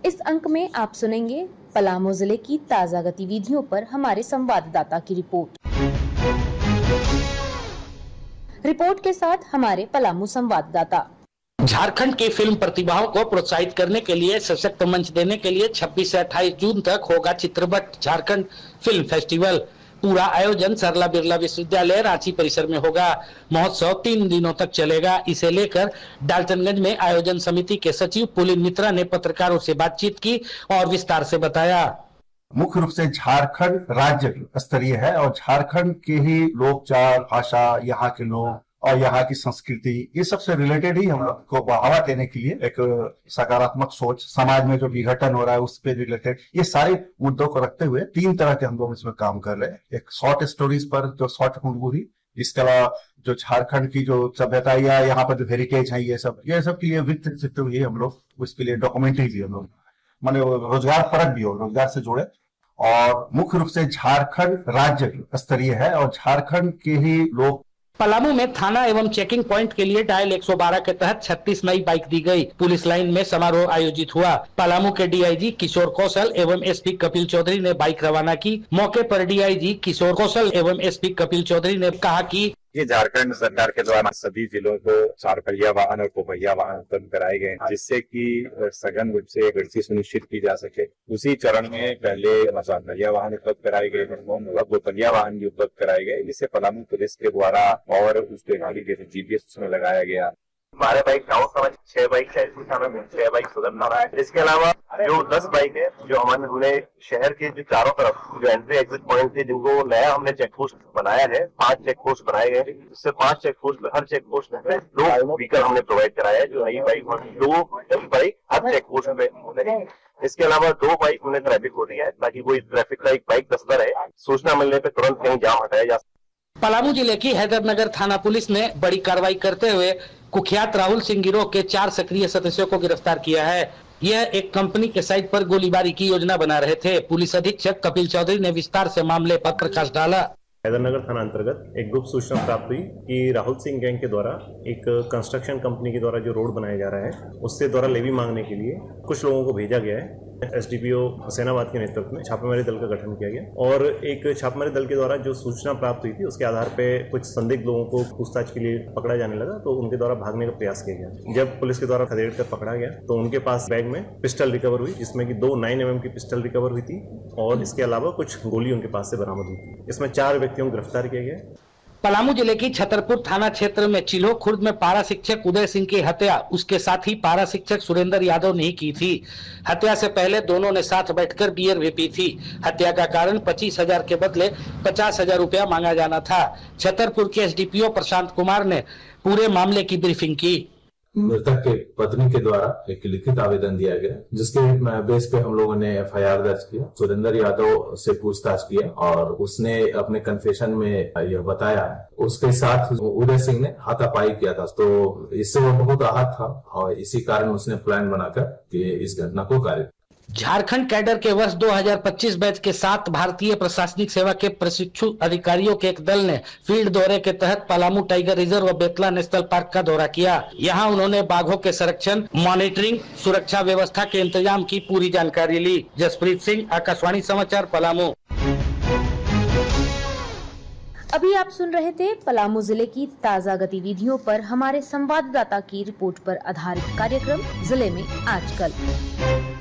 इस अंक में आप सुनेंगे पलामू जिले की ताजा गतिविधियों पर हमारे संवाददाता की रिपोर्ट के साथ हमारे पलामू संवाददाता। झारखंड की फिल्म प्रतिभाओं को प्रोत्साहित करने के लिए सशक्त मंच देने के लिए 26 से 28 जून तक होगा चित्रपट झारखंड फिल्म फेस्टिवल। पूरा आयोजन सरला बिरला विश्वविद्यालय रांची परिसर में होगा। महोत्सव 3 दिनों तक चलेगा। इसे लेकर डाल्टनगंज में आयोजन समिति के सचिव पुलिन मित्रा ने पत्रकारों से बातचीत की और विस्तार से बताया। मुख्य रूप से झारखंड राज्य स्तरीय है और झारखंड के ही लोकचार, भाषा, यहाँ के लोग और यहाँ की संस्कृति, ये सबसे रिलेटेड ही हम लोग को बढ़ावा देने के लिए एक सकारात्मक सोच, समाज में जो विघटन हो रहा है उस पे रिलेटेड, ये सारे मुद्दों को रखते हुए 3 तरह के हम लोग इसमें काम कर रहे हैं। एक शॉर्ट स्टोरीज पर जो शॉर्ट मूवी, इसके अलावा जो झारखंड की जो सभ्यता या यहाँ पर जो हेरिटेज है ये सब के लिए विकसित हुई हम लोग उसके लिए डॉक्यूमेंट्री भी हम लोग माने रोजगार परक भी हो, रोजगार से जुड़े। और मुख्य रूप से झारखंड राज्य स्तरीय है और झारखंड के ही लोग। पलामू में थाना एवं चेकिंग पॉइंट के लिए डायल 112 के तहत 36 नई बाइक दी गई। पुलिस लाइन में समारोह आयोजित हुआ। पलामू के डीआईजी किशोर कौशल एवं एसपी कपिल चौधरी ने बाइक रवाना की। मौके पर डीआईजी किशोर कौशल एवं एसपी कपिल चौधरी ने कहा कि ये झारखंड सरकार के द्वारा सभी जिलों को 4 पहिया वाहन और 2 पहिया वाहन उपलब्ध कराए गए, जिससे कि सघन रूप से गिनती सुनिश्चित की जा सके। उसी चरण में पहले 4 पहिया वाहन उपलब्ध कराए गए, 2 पहिया वाहन भी उपलब्ध कराए गए, जिससे पलामू पुलिस के द्वारा और उसके गाड़ी जैसे जीपीएस उसमें लगाया गया। 12 बाइक गाँव समझ, 6 बाइक में 6 बाइक सुधरना है। इसके अलावा जो 10 बाइक है जो हमने शहर के जो चारों तरफ जो एंट्री एग्जिट पॉइंट थे, जिनको नया हमने चेक पोस्ट बनाया है, 5 चेक पोस्ट बनाए गए, जिससे 5 चेक पोस्ट, हर चेक पोस्ट में 2 व्हीकल हमने प्रोवाइड कराया है, जो नई बाइक 2 बाइक हर चेक पोस्ट पे। इसके अलावा 2 बाइक हमने ट्रैफिक हो रही है, ताकि कोई ट्रैफिक का एक बाइक दस्ता रहे, सूचना मिलने पर तुरंत कहीं जाम हटाया जा सके। पलामू जिले की हैदरनगर थाना पुलिस ने बड़ी कार्रवाई करते हुए कुख्यात राहुल सिंह गिरोह के 4 सक्रिय सदस्यों को गिरफ्तार किया है। यह एक कंपनी के साइट पर गोलीबारी की योजना बना रहे थे। पुलिस अधीक्षक कपिल चौधरी ने विस्तार से मामले पर प्रकाश डाला। हैदरनगर थाना अंतर्गत एक गुप्त सूचना प्राप्त हुई कि राहुल सिंह गैंग के द्वारा एक कंस्ट्रक्शन कंपनी के द्वारा जो रोड बनाया जा रहा है, उससे द्वारा लेवी मांगने के लिए कुछ लोगों को भेजा गया है। एसडीपीओ हुसैनाबाद के नेतृत्व में छापेमारी दल का गठन किया गया और एक छापेमारी दल के द्वारा जो सूचना प्राप्त हुई थी, उसके आधार पे कुछ संदिग्ध लोगों को पूछताछ के लिए पकड़ा जाने लगा, तो उनके द्वारा भागने का प्रयास किया गया। जब पुलिस के द्वारा खदेड़ कर पकड़ा गया तो उनके पास बैग में पिस्टल रिकवर हुई, जिसमें कि 2 9mm की पिस्टल रिकवर हुई थी और इसके अलावा कुछ गोली उनके पास से बरामद हुई थी। इसमें 4 व्यक्तियों को गिरफ्तार किया गया। पलामू जिले की छतरपुर थाना क्षेत्र में चिल्हो खुर्द में पारा शिक्षक उदय सिंह की हत्या उसके साथी पारा शिक्षक सुरेंद्र यादव ने की थी। हत्या से पहले दोनों ने साथ बैठकर बियर भी पी थी। हत्या का कारण 25,000 के बदले 50,000 रुपया मांगा जाना था। छतरपुर के एसडीपीओ प्रशांत कुमार ने पूरे मामले की ब्रीफिंग की। मृतक के पत्नी के द्वारा एक लिखित आवेदन दिया गया, जिसके बेस पे हम लोगों ने एफआईआर दर्ज किया। सुरेंद्र यादव से पूछताछ किया और उसने अपने कन्फेशन में यह बताया। उसके साथ उदय सिंह ने हाथापाई किया था, तो इससे वो बहुत आहत था और इसी कारण उसने प्लान बनाकर इस घटना को कार्य। झारखंड कैडर के वर्ष 2025 बैच के 7 भारतीय प्रशासनिक सेवा के प्रशिक्षु अधिकारियों के एक दल ने फील्ड दौरे के तहत पलामू टाइगर रिजर्व व बेतला नेशनल पार्क का दौरा किया। यहां उन्होंने बाघों के संरक्षण, मॉनिटरिंग, सुरक्षा व्यवस्था के इंतजाम की पूरी जानकारी ली। जसप्रीत सिंह, आकाशवाणी समाचार, पलामू। अभी आप सुन रहे थे पलामू जिले की ताजा गतिविधियों पर हमारे संवाददाता की रिपोर्ट पर आधारित कार्यक्रम जिले में आजकल।